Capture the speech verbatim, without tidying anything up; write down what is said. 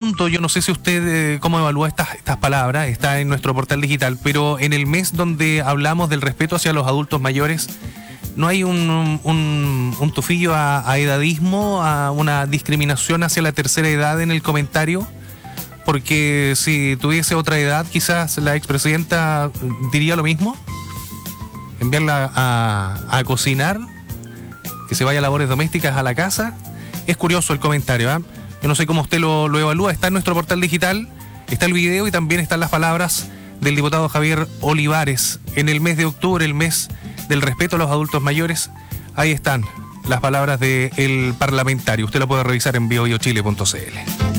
pregunto, yo no sé si usted eh, cómo evalúa estas, estas palabras, está en nuestro portal digital, pero en el mes donde hablamos del respeto hacia los adultos mayores, ¿no hay un, un, un tufillo a, a edadismo, a una discriminación hacia la tercera edad en el comentario? Porque si tuviese otra edad, quizás la expresidenta diría lo mismo. Enviarla a, a cocinar, que se vaya a labores domésticas a la casa. Es curioso el comentario, ¿eh? Yo no sé cómo usted lo, lo evalúa. Está en nuestro portal digital, está el video y también están las palabras del diputado Javier Olivares. En el mes de octubre, el mes del respeto a los adultos mayores, ahí están las palabras del parlamentario. Usted lo puede revisar en bio bio chile punto c l.